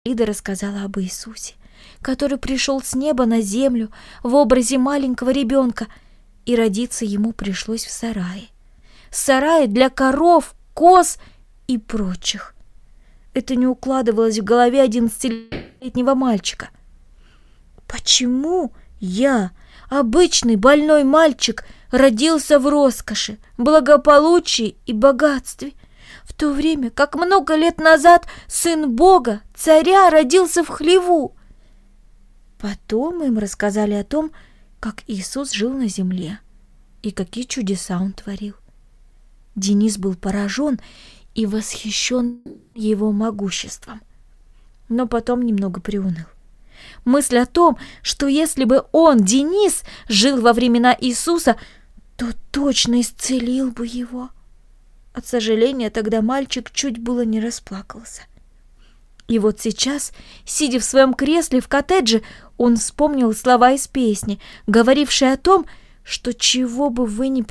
Лида рассказала об Иисусе, который пришел с неба на землю в образе маленького ребенка, и родиться ему пришлось в сарае. Сарае для коров, коз и прочих. Это не укладывалось в голове 11-летнего мальчика. Почему я, обычный больной мальчик, родился в роскоши, благополучии и богатстве, в то время как много лет назад сын Бога, царя, родился в хлеву? Потом им рассказали о том, как Иисус жил на земле и какие чудеса Он творил. Денис был поражен и восхищен его могуществом, но потом немного приуныл. Мысль о том, что если бы он, Денис, жил во времена Иисуса, то точно исцелил бы его. От сожаления тогда мальчик чуть было не расплакался. И вот сейчас, сидя в своем кресле в коттедже, он вспомнил слова из песни, говорившей о том, что чего бы вы ни